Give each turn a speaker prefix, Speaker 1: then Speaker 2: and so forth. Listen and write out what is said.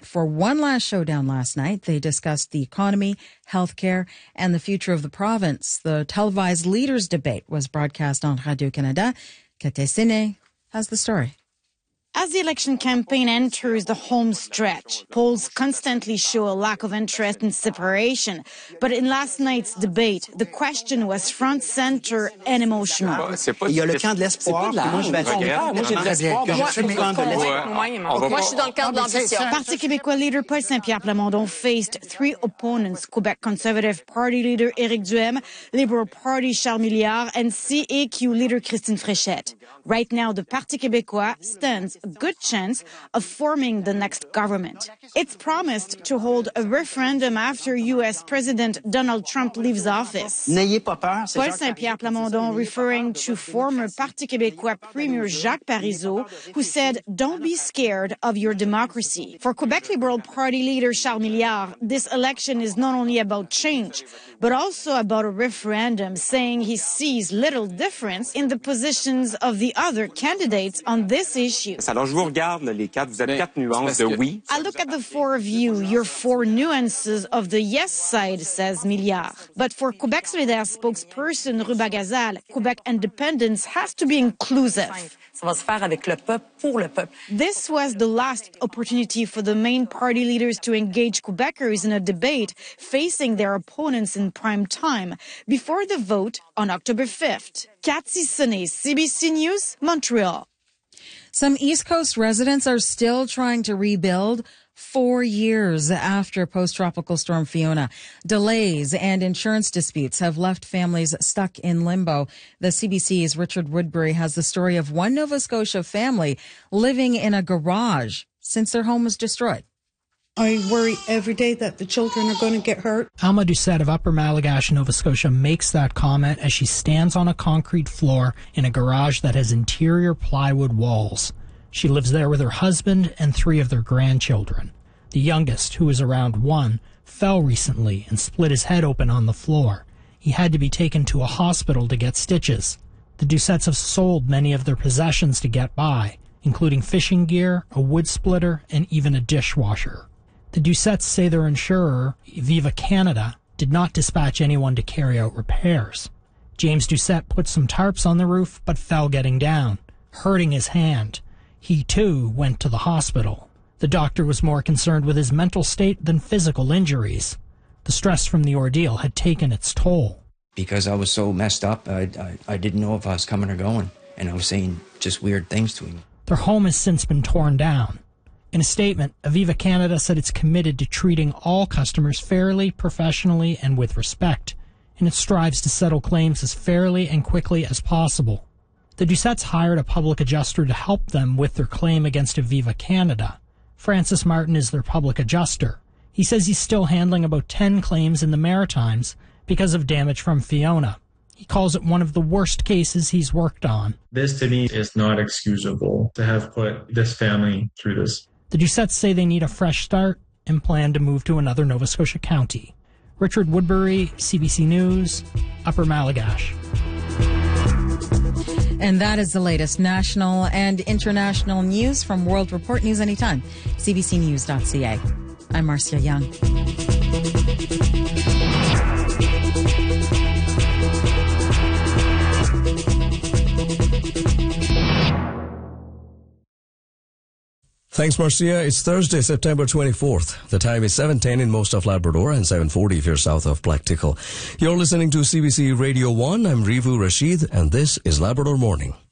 Speaker 1: for one last showdown last night. They discussed the economy, healthcare, and the future of the province. The televised leaders' debate was broadcast on Radio-Canada. Kate Sine has the story.
Speaker 2: As the election campaign enters the home stretch, polls constantly show a lack of interest in separation. But in last night's debate, the question was front, center and emotional.
Speaker 3: Il y a le camp de l'espoir. Moi, je vais
Speaker 4: Moi, je suis dans le camp de l'ambition.
Speaker 2: Parti québécois leader Paul Saint-Pierre Plamondon faced three opponents: Quebec Conservative Party leader Éric Duhem, Liberal Party Charles Milliard, and CAQ leader Christine Fréchette. Right now, the Parti québécois stands a good chance of forming the next government. It's promised to hold a referendum after U.S. President Donald Trump leaves office.
Speaker 3: N'ayez pas peur.
Speaker 2: Paul Saint-Pierre Plamondon referring to former Parti québécois Premier Jacques Parizeau, who said, "Don't be scared of your democracy." For Quebec Liberal Party leader Charles Milliard, this election is not only about change, but also about a referendum, saying he sees little difference in the positions of the other candidates on this issue.
Speaker 5: Alors, je vous regarde, les quatre. Vous êtes quatre nuances de oui.
Speaker 2: I look at the four of you. You're four nuances of the yes side, says Milliard. But for Quebec Solidaire spokesperson Ruba Gazal, Quebec independence has to be inclusive.
Speaker 4: Ça va se faire avec le peuple, pour le peuple.
Speaker 2: This was the last opportunity for the main party leaders to engage Quebecers in a debate facing their opponents in prime time before the vote on October 5th. Cathy Sonnet, CBC News, Montreal.
Speaker 1: Some East Coast residents are still trying to rebuild 4 years after post-tropical storm Fiona. Delays and insurance disputes have left families stuck in limbo. The CBC's Richard Woodbury has the story of one Nova Scotia family living in a garage since their home was destroyed.
Speaker 6: I worry every day that the children are going to get hurt.
Speaker 7: Alma Doucette of Upper Malagash, Nova Scotia, makes that comment as she stands on a concrete floor in a garage that has interior plywood walls. She lives there with her husband and 3 of their grandchildren. The youngest, who is around 1, fell recently and split his head open on the floor. He had to be taken to a hospital to get stitches. The Doucettes have sold many of their possessions to get by, including fishing gear, a wood splitter, and even a dishwasher. The Doucettes say their insurer, Viva Canada, did not dispatch anyone to carry out repairs. James Doucette put some tarps on the roof but fell getting down, hurting his hand. He, too, went to the hospital. The doctor was more concerned with his mental state than physical injuries. The stress from the ordeal had taken its toll.
Speaker 8: Because I was so messed up, I didn't know if I was coming or going, and I was saying just weird things to him.
Speaker 7: Their home has since been torn down. In a statement, Aviva Canada said it's committed to treating all customers fairly, professionally, and with respect, and it strives to settle claims as fairly and quickly as possible. The Doucettes hired a public adjuster to help them with their claim against Aviva Canada. Francis Martin is their public adjuster. He says he's still handling about 10 claims in the Maritimes because of damage from Fiona. He calls it one of the worst cases he's worked on.
Speaker 9: This, to me, is not excusable to have put this family through this.
Speaker 7: The Doucettes say they need a fresh start and plan to move to another Nova Scotia county. Richard Woodbury, CBC News, Upper Malagash.
Speaker 1: And that is the latest national and international news from World Report News Anytime, cbcnews.ca. I'm Marcia Young.
Speaker 10: Thanks, Marcia. It's Thursday, September 24th. The time is 7:10 in most of Labrador and 7:40 if you're south of Blacktickle. You're listening to CBC Radio 1. I'm Rivu Rashid, and this is Labrador Morning.